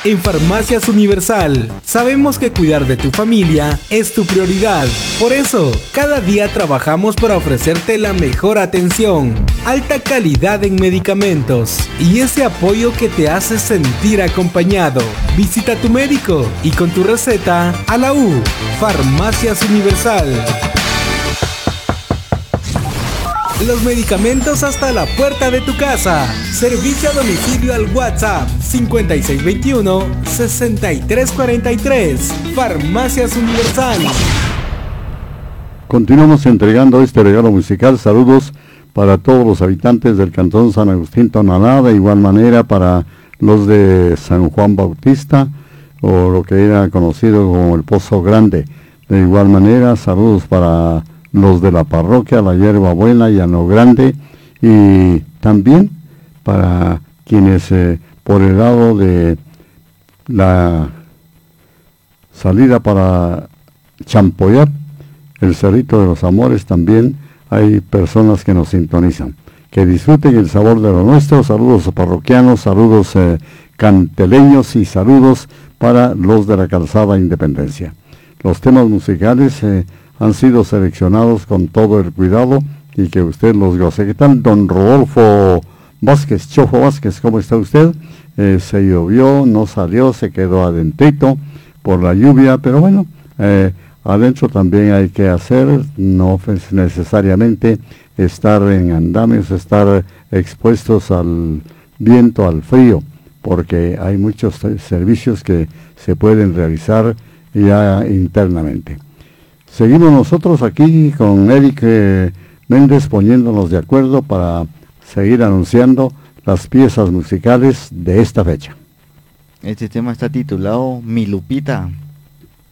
En Farmacias Universal, sabemos que cuidar de tu familia es tu prioridad. Por eso, cada día trabajamos para ofrecerte la mejor atención, alta calidad en medicamentos y ese apoyo que te hace sentir acompañado. Visita a tu médico y con tu receta a la U. Farmacias Universal. Los medicamentos hasta la puerta de tu casa. Servicio a domicilio al WhatsApp 5621-6343. Farmacias Universal. Continuamos entregando este regalo musical. Saludos para todos los habitantes del Cantón San Agustín Tonalá, de igual manera para los de San Juan Bautista, o lo que era conocido como el Pozo Grande. De igual manera, saludos para los de la parroquia La Hierba Buena y Ano Grande, y también para quienes por el lado de la salida para Champoyat, el Cerrito de los Amores, también hay personas que nos sintonizan. Que disfruten el sabor de lo nuestro. Saludos parroquianos, saludos canteleños y saludos para los de la Calzada Independencia. Los temas musicales han sido seleccionados con todo el cuidado y que usted los goce. ¿Qué tal, don Rodolfo Vázquez, Chofo Vázquez? ¿Cómo está usted? Se llovió, no salió, se quedó adentrito por la lluvia, pero bueno, adentro también hay que hacer, no necesariamente estar en andamios, estar expuestos al viento, al frío, porque hay muchos servicios que se pueden realizar ya internamente. Seguimos nosotros aquí con Eric Méndez poniéndonos de acuerdo para seguir anunciando las piezas musicales de esta fecha. Este tema está titulado Mi Lupita.